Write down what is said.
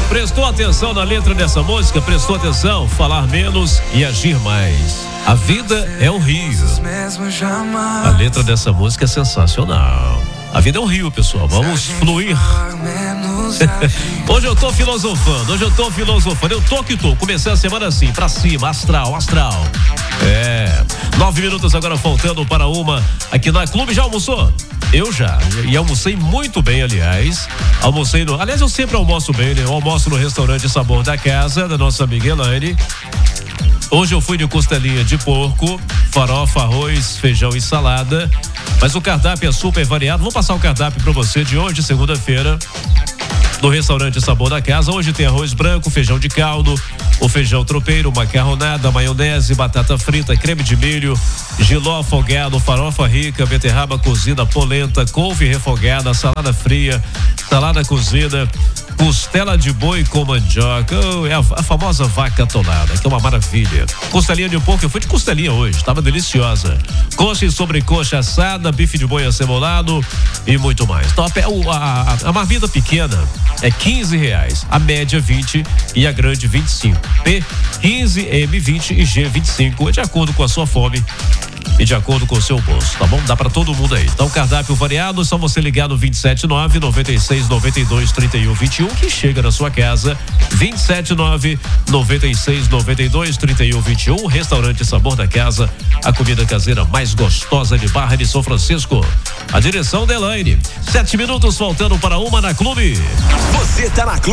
Prestou atenção na letra dessa música? Prestou atenção? Falar menos e agir mais. A vida é um rio. A letra dessa música é sensacional. A vida é um rio, pessoal. Vamos fluir. Hoje eu tô filosofando. Eu tô que tô. Comecei a semana assim, pra cima, astral. 9 minutos agora faltando para uma aqui na Clube. Já almoçou? Eu já. E almocei muito bem, aliás. Aliás, eu sempre almoço bem, né? Eu almoço no restaurante Sabor da Casa, da nossa amiga Elaine. Hoje eu fui de costelinha de porco, farofa, arroz, feijão e salada. Mas o cardápio é super variado. Vou passar o cardápio para você de hoje, segunda-feira, no restaurante Sabor da Casa. Hoje tem arroz branco, feijão de caldo, o feijão tropeiro, macarronada, maionese, batata frita, creme de milho, jiló afogado, farofa rica, beterraba cozida, polenta, couve refogada, salada fria, salada cozida, costela de boi com mandioca, é a famosa vaca atolada, que é uma maravilha. Costelinha de porco, eu fui de costelinha hoje, estava deliciosa. Coxa e sobrecoxa assada, bife de boi acebolado e muito mais. Então, a marmita pequena é R$15, a média 20 e a grande 25. P 15, M 20 e G 25, de acordo com a sua fome e de acordo com o seu bolso, tá bom? Dá pra todo mundo aí. Então, cardápio variado, só você ligar no 279-96-92-31-21 que chega na sua casa. 279-96-92-31-21. Restaurante Sabor da Casa, a comida caseira mais gostosa de Barra de São Francisco. A direção da Elaine. 7 minutos faltando para uma na Clube. Você tá na Clube.